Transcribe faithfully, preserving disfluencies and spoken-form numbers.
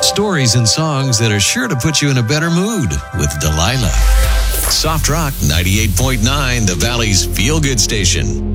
Stories and songs that are sure to put you in a better mood with Delilah. Soft Rock ninety-eight point nine, the Valley's feel-good station.